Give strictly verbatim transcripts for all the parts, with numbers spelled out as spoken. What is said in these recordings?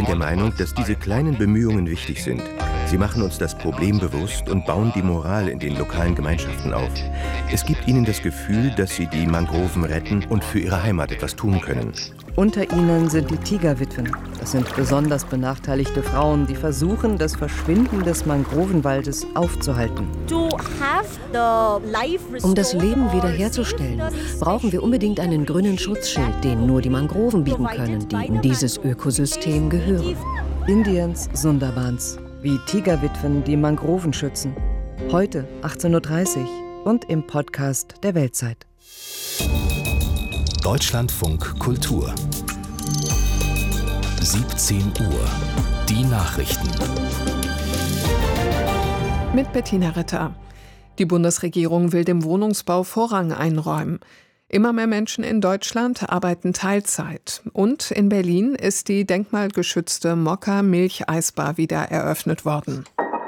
der Meinung, dass diese kleinen Bemühungen wichtig sind. Sie machen uns das Problem bewusst und bauen die Moral in den lokalen Gemeinschaften auf. Es gibt ihnen das Gefühl, dass sie die Mangroven retten und für ihre Heimat etwas tun können. Unter ihnen sind die Tigerwitwen. Das sind besonders benachteiligte Frauen, die versuchen, das Verschwinden des Mangrovenwaldes aufzuhalten. Um das Leben wiederherzustellen, brauchen wir unbedingt einen grünen Schutzschild, den nur die Mangroven bieten können, die in dieses Ökosystem gehören. Indiens Sundarbans, wie Tigerwitwen die Mangroven schützen. Heute achtzehn Uhr dreißig und im Podcast der Weltzeit. Deutschlandfunk Kultur. siebzehn Uhr. Die Nachrichten. Mit Bettina Ritter. Die Bundesregierung will dem Wohnungsbau Vorrang einräumen. Immer mehr Menschen in Deutschland arbeiten Teilzeit. Und in Berlin ist die denkmalgeschützte Mokka-Milcheisbar wieder eröffnet worden.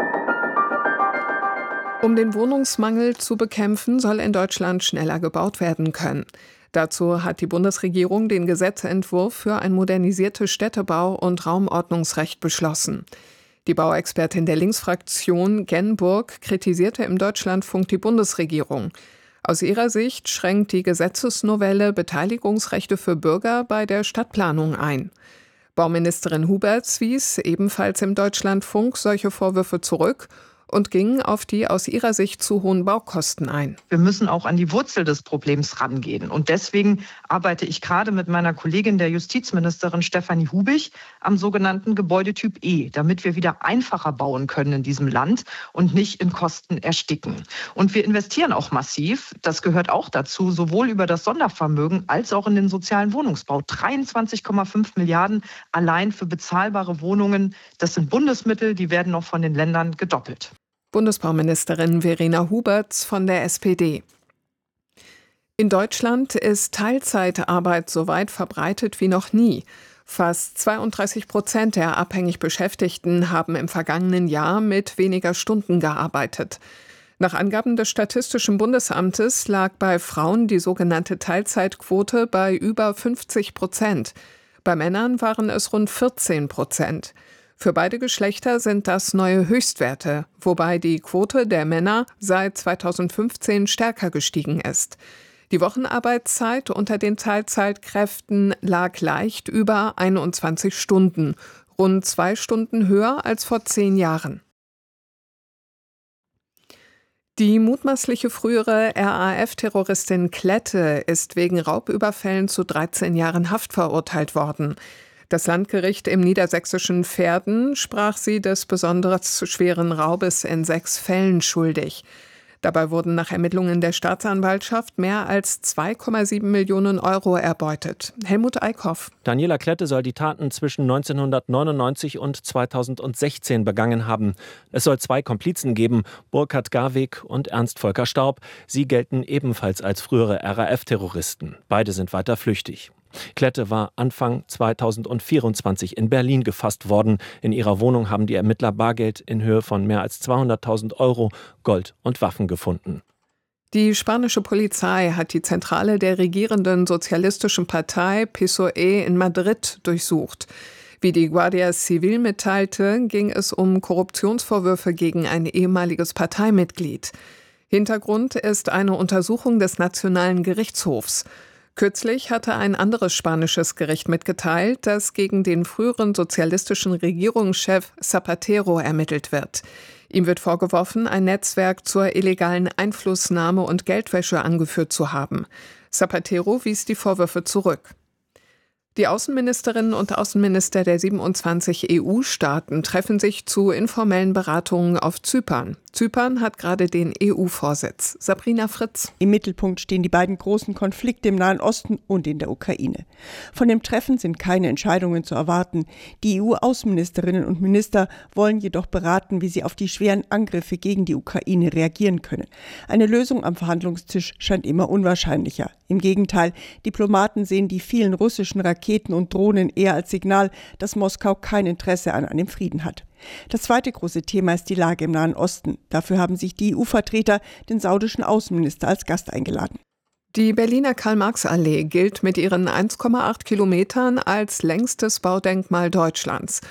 Um den Wohnungsmangel zu bekämpfen, soll in Deutschland schneller gebaut werden können. Dazu hat die Bundesregierung den Gesetzentwurf für ein modernisiertes Städtebau- und Raumordnungsrecht beschlossen. Die Bauexpertin der Linksfraktion Genburg kritisierte im Deutschlandfunk die Bundesregierung. Aus ihrer Sicht schränkt die Gesetzesnovelle Beteiligungsrechte für Bürger bei der Stadtplanung ein. Bauministerin Huberts wies ebenfalls im Deutschlandfunk solche Vorwürfe zurück und ging auf die aus ihrer Sicht zu hohen Baukosten ein. Wir müssen auch an die Wurzel des Problems rangehen. Und deswegen arbeite ich gerade mit meiner Kollegin, der Justizministerin Stefanie Hubich, am sogenannten Gebäudetyp E, damit wir wieder einfacher bauen können in diesem Land und nicht in Kosten ersticken. Und wir investieren auch massiv, das gehört auch dazu, sowohl über das Sondervermögen als auch in den sozialen Wohnungsbau. dreiundzwanzig Komma fünf Milliarden allein für bezahlbare Wohnungen. Das sind Bundesmittel, die werden noch von den Ländern gedoppelt. Bundesbauministerin Verena Huberts von der S P D. In Deutschland ist Teilzeitarbeit so weit verbreitet wie noch nie. Fast zweiunddreißig Prozent der abhängig Beschäftigten haben im vergangenen Jahr mit weniger Stunden gearbeitet. Nach Angaben des Statistischen Bundesamtes lag bei Frauen die sogenannte Teilzeitquote bei über fünfzig Prozent. Bei Männern waren es rund vierzehn Prozent. Für beide Geschlechter sind das neue Höchstwerte, wobei die Quote der Männer seit zweitausendfünfzehn stärker gestiegen ist. Die Wochenarbeitszeit unter den Teilzeitkräften lag leicht über einundzwanzig Stunden, rund zwei Stunden höher als vor zehn Jahren. Die mutmaßliche frühere R A F-Terroristin Klette ist wegen Raubüberfällen zu dreizehn Jahren Haft verurteilt worden. Das Landgericht im niedersächsischen Verden sprach sie des besonders schweren Raubes in sechs Fällen schuldig. Dabei wurden nach Ermittlungen der Staatsanwaltschaft mehr als zwei Komma sieben Millionen Euro erbeutet. Helmut Eickhoff. Daniela Klette soll die Taten zwischen neunzehnhundertneunundneunzig und zweitausendsechzehn begangen haben. Es soll zwei Komplizen geben, Burkhard Garwig und Ernst Volker Staub. Sie gelten ebenfalls als frühere R A F-Terroristen. Beide sind weiter flüchtig. Klette war Anfang zweitausendvierundzwanzig in Berlin gefasst worden. In ihrer Wohnung haben die Ermittler Bargeld in Höhe von mehr als zweihunderttausend Euro, Gold und Waffen gefunden. Die spanische Polizei hat die Zentrale der regierenden sozialistischen Partei P S O E in Madrid durchsucht. Wie die Guardia Civil mitteilte, ging es um Korruptionsvorwürfe gegen ein ehemaliges Parteimitglied. Hintergrund ist eine Untersuchung des Nationalen Gerichtshofs. Kürzlich hatte ein anderes spanisches Gericht mitgeteilt, dass gegen den früheren sozialistischen Regierungschef Zapatero ermittelt wird. Ihm wird vorgeworfen, ein Netzwerk zur illegalen Einflussnahme und Geldwäsche angeführt zu haben. Zapatero wies die Vorwürfe zurück. Die Außenministerinnen und Außenminister der siebenundzwanzig E U-Staaten treffen sich zu informellen Beratungen auf Zypern. Zypern hat gerade den E U-Vorsitz. Sabrina Fritz. Im Mittelpunkt stehen die beiden großen Konflikte im Nahen Osten und in der Ukraine. Von dem Treffen sind keine Entscheidungen zu erwarten. Die E U-Außenministerinnen und Minister wollen jedoch beraten, wie sie auf die schweren Angriffe gegen die Ukraine reagieren können. Eine Lösung am Verhandlungstisch scheint immer unwahrscheinlicher. Im Gegenteil, Diplomaten sehen die vielen russischen Raketen und Drohnen eher als Signal, dass Moskau kein Interesse an einem Frieden hat. Das zweite große Thema ist die Lage im Nahen Osten. Dafür haben sich die E U-Vertreter den saudischen Außenminister als Gast eingeladen. Die Berliner Karl-Marx-Allee gilt mit ihren eins Komma acht Kilometern als längstes Baudenkmal Deutschlands.